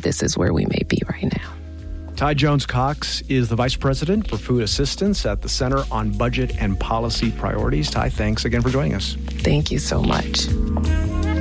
this is where we may be right now. Ty Jones-Cox is the Vice President for Food Assistance at the Center on Budget and Policy Priorities. Ty, thanks again for joining us. Thank you so much.